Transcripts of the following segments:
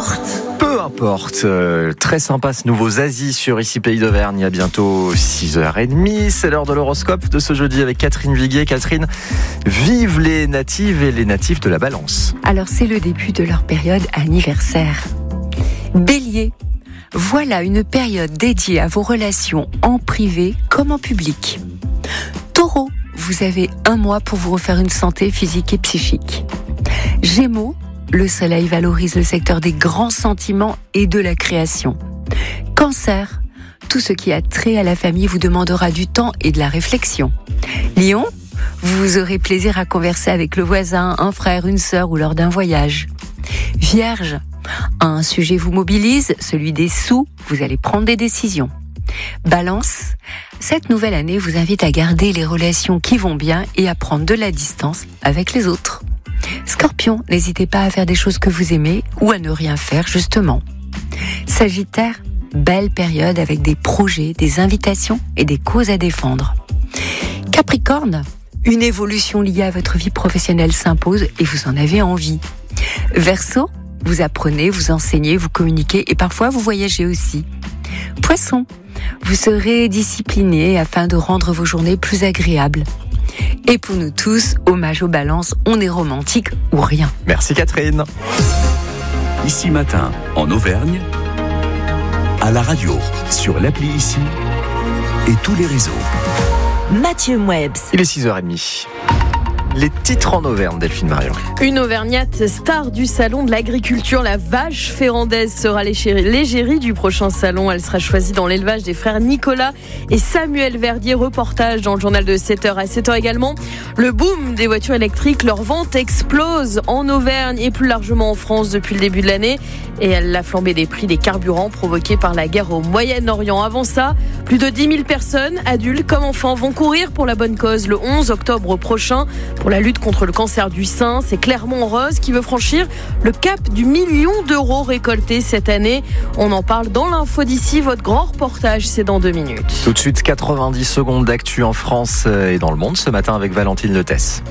Peu importe, très sympa ce nouveau Zazie sur Ici Pays d'Auvergne. Il y a bientôt 6h30. C'est l'heure de l'horoscope de ce jeudi avec Catherine Viguier. Catherine, vive les natives et les natifs de la Balance. Alors c'est le début de leur période anniversaire. Bélier, voilà une période dédiée à vos relations en privé comme en public. Taureau, vous avez un mois pour vous refaire une santé physique et psychique. Gémeaux, le soleil valorise le secteur des grands sentiments et de la création. Cancer, tout ce qui a trait à la famille vous demandera du temps et de la réflexion. Lion, vous aurez plaisir à converser avec le voisin, un frère, une sœur ou lors d'un voyage. Vierge, un sujet vous mobilise, celui des sous, vous allez prendre des décisions. Balance, cette nouvelle année vous invite à garder les relations qui vont bien et à prendre de la distance avec les autres. Scorpion, n'hésitez pas à faire des choses que vous aimez ou à ne rien faire justement. Sagittaire, belle période avec des projets, des invitations et des causes à défendre. Capricorne, une évolution liée à votre vie professionnelle s'impose et vous en avez envie. Verseau, vous apprenez, vous enseignez, vous communiquez et parfois vous voyagez aussi. Poisson, vous serez discipliné afin de rendre vos journées plus agréables. Et pour nous tous, hommage aux balances, on est romantique ou rien. Merci Catherine. Ici Matin, en Auvergne, à la radio, sur l'appli Ici et tous les réseaux. Mathieu Mouebs. Il est 6h30. Les titres en Auvergne, Delphine Marion. Une Auvergnate star du salon de l'agriculture, la vache férandaise sera l'égérie du prochain salon. Elle sera choisie dans l'élevage des frères Nicolas et Samuel Verdier. Reportage dans le journal de 7h à 7h également. Le boom des voitures électriques, leur vente explose en Auvergne et plus largement en France depuis le début de l'année. Et la flambée des prix des carburants provoquée par la guerre au Moyen-Orient. Avant ça, plus de 10 000 personnes, adultes comme enfants, vont courir pour la bonne cause le 11 octobre prochain. Pour la lutte contre le cancer du sein, c'est Clermont-en-Rose qui veut franchir le cap du 1 million d'euros récoltés cette année. On en parle dans l'info d'ici. Votre grand reportage, c'est dans 2 minutes. Tout de suite, 90 secondes d'actu en France et dans le monde ce matin avec Valentine Letesse.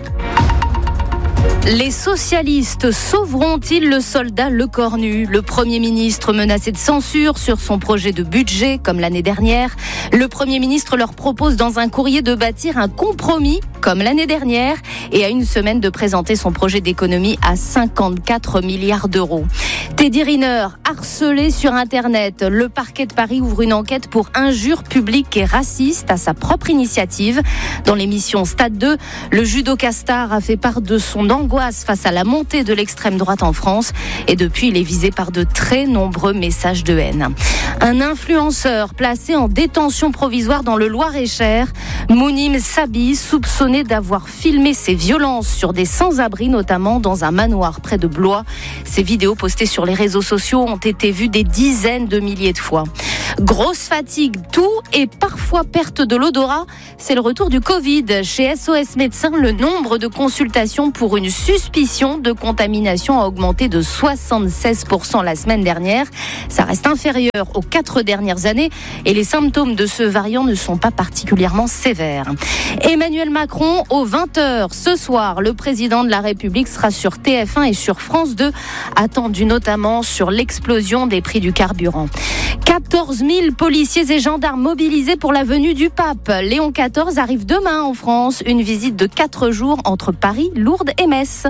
Les socialistes sauveront-ils le soldat Le Cornu ? Le Premier ministre menacé de censure sur son projet de budget, comme l'année dernière. Le Premier ministre leur propose dans un courrier de bâtir un compromis, comme l'année dernière, et à une semaine de présenter son projet d'économie à 54 milliards d'euros. Teddy Riner, harcelé sur Internet. Le parquet de Paris ouvre une enquête pour injures publiques et racistes à sa propre initiative. Dans l'émission Stade 2, le judoka star a fait part de son angoisse face à la montée de l'extrême droite en France. Et depuis, il est visé par de très nombreux messages de haine. Un influenceur placé en détention provisoire dans le Loir-et-Cher. Mounim Sabi, soupçonné d'avoir filmé ses violences sur des sans-abri, notamment dans un manoir près de Blois. Ces vidéos postées sur les réseaux sociaux ont été vues des dizaines de milliers de fois. Grosse fatigue, toux et parfois perte de l'odorat. C'est le retour du Covid. Chez SOS Médecins, le nombre de consultations pour une suspicion de contamination a augmenté de 76% la semaine dernière. Ça reste inférieur aux 4 dernières années et les symptômes de ce variant ne sont pas particulièrement sévères. Emmanuel Macron, aux 20h ce soir, le président de la République sera sur TF1 et sur France 2, attendu notamment sur l'explosion des prix du carburant. 14 000 policiers et gendarmes mobilisés pour la venue du pape. Léon XIV arrive demain en France. Une visite de 4 jours entre Paris, Lourdes et Metz.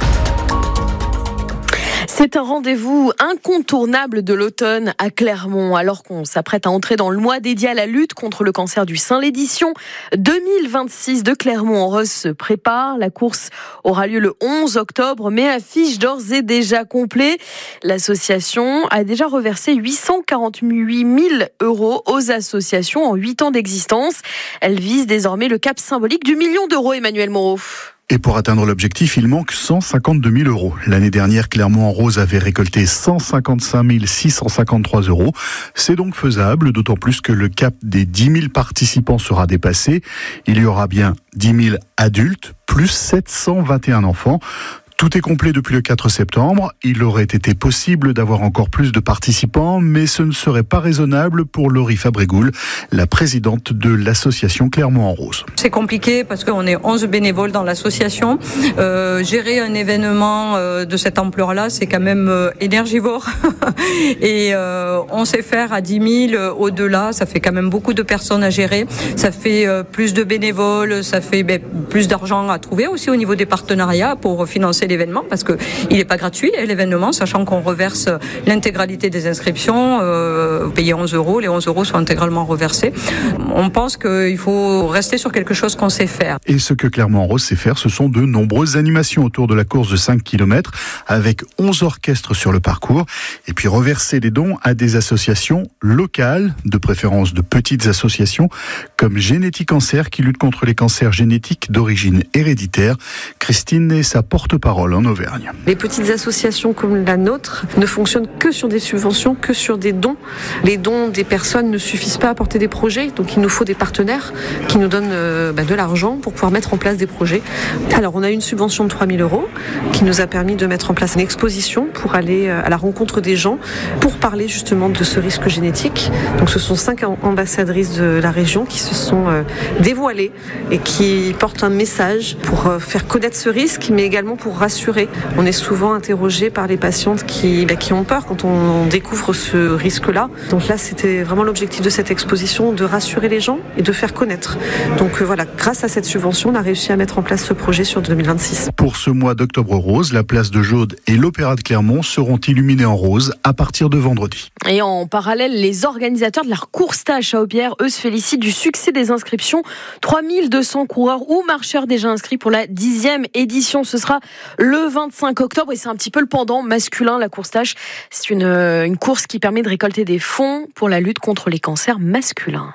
C'est un rendez-vous incontournable de l'automne à Clermont. Alors qu'on s'apprête à entrer dans le mois dédié à la lutte contre le cancer du sein, l'édition 2026 de Clermont-en-Rose se prépare. La course aura lieu le 11 octobre, mais affiche d'ores et déjà complet. L'association a déjà reversé 848 000 euros aux associations en 8 ans d'existence. Elle vise désormais le cap symbolique du 1 million d'euros, Emmanuel Moreau. Et pour atteindre l'objectif, il manque 152 000 euros. L'année dernière, Clermont-en-Rose avait récolté 155 653 euros. C'est donc faisable, d'autant plus que le cap des 10 000 participants sera dépassé. Il y aura bien 10 000 adultes, plus 721 enfants. Tout est complet depuis le 4 septembre. Il aurait été possible d'avoir encore plus de participants, mais ce ne serait pas raisonnable pour Laurie Fabrégoul, la présidente de l'association Clermont-en-Rose. C'est compliqué parce qu'on est 11 bénévoles dans l'association. Gérer un événement de cette ampleur-là, c'est quand même énergivore. Et on sait faire à 10 000 au-delà, ça fait quand même beaucoup de personnes à gérer. Ça fait plus de bénévoles, ça fait plus d'argent à trouver aussi au niveau des partenariats pour financer l'événement, parce que il n'est pas gratuit l'événement, sachant qu'on reverse l'intégralité des inscriptions. Vous payez 11 €, les 11 € sont intégralement reversés. On pense qu'il faut rester sur quelque chose qu'on sait faire. Et ce que Clermont-en-Rose sait faire, ce sont de nombreuses animations autour de la course de 5 km, avec 11 orchestres sur le parcours, et puis reverser les dons à des associations locales, de préférence de petites associations, comme Génétique Cancer, qui lutte contre les cancers génétiques d'origine héréditaire. Christine est sa porte-parole en Auvergne. Les petites associations comme la nôtre ne fonctionnent que sur des subventions, que sur des dons. Les dons des personnes ne suffisent pas à porter des projets, donc il nous faut des partenaires qui nous donnent de l'argent pour pouvoir mettre en place des projets. Alors on a une subvention de 3 000 € qui nous a permis de mettre en place une exposition pour aller à la rencontre des gens, pour parler justement de ce risque génétique. Donc ce sont 5 ambassadrices de la région qui se sont dévoilées et qui portent un message pour faire connaître ce risque, mais également pour rassurer. On est souvent interrogé par les patientes qui ont peur quand on découvre ce risque-là. Donc là, c'était vraiment l'objectif de cette exposition, de rassurer les gens et de faire connaître. Donc voilà, grâce à cette subvention, on a réussi à mettre en place ce projet sur 2026. Pour ce mois d'octobre rose, la place de Jaude et l'Opéra de Clermont seront illuminés en rose à partir de vendredi. Et en parallèle, les organisateurs de la course tâche à Aubière, eux, se félicitent du succès des inscriptions. 3200 coureurs ou marcheurs déjà inscrits pour la 10e édition. Ce sera le 25 octobre et c'est un petit peu le pendant masculin, la course tâche. C'est une course qui permet de récolter des fonds pour la lutte contre les cancers masculins.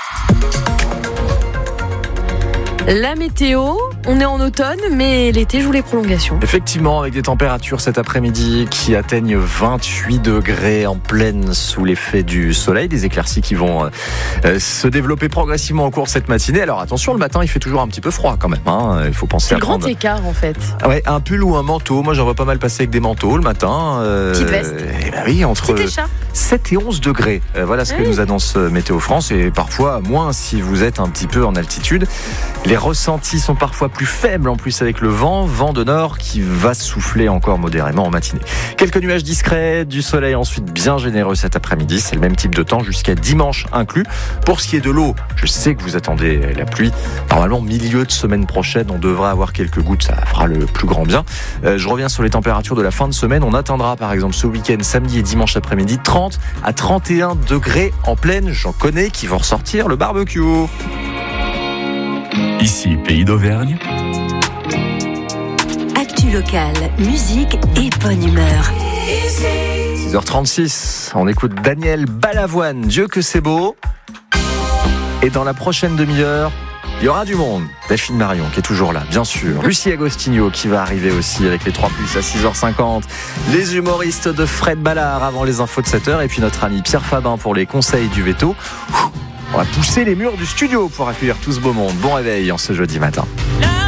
La météo, on est en automne, mais l'été joue les prolongations. Effectivement, avec des températures cet après-midi qui atteignent 28 degrés en pleine sous l'effet du soleil, des éclaircies qui vont se développer progressivement au cours de cette matinée. Alors attention, le matin, il fait toujours un petit peu froid quand même. Il faut penser c'est à le grand prendre écart en fait. Ouais, un pull ou un manteau. Moi, j'en vois pas mal passer avec des manteaux le matin. Petite veste. Oui, entre 7 et 11 degrés. Voilà ce que nous annonce Météo France, et parfois moins si vous êtes un petit peu en altitude. Les ressentis sont parfois plus faibles en plus avec le vent de nord qui va souffler encore modérément en matinée. Quelques nuages discrets, du soleil ensuite bien généreux cet après-midi. C'est le même type de temps jusqu'à dimanche inclus. Pour ce qui est de l'eau, je sais que vous attendez la pluie. Normalement, milieu de semaine prochaine, on devrait avoir quelques gouttes, ça fera le plus grand bien. Je reviens sur les températures de la fin de semaine. On atteindra par exemple ce week-end, samedi et dimanche après-midi, 30 à 31 degrés en pleine. J'en connais qui vont ressortir le barbecue. Ici, Pays d'Auvergne. Actu locale, musique et bonne humeur. 6h36, on écoute Daniel Balavoine, Dieu que c'est beau. Et dans la prochaine demi-heure, il y aura du monde. Delphine Marion qui est toujours là, bien sûr. Lucie Agostinho qui va arriver aussi avec les 3 plus à 6h50. Les humoristes de Fred Ballard avant les infos de 7h. Et puis notre ami Pierre Fabin pour les conseils du veto. On va pousser les murs du studio pour accueillir tout ce beau monde. Bon réveil en ce jeudi matin.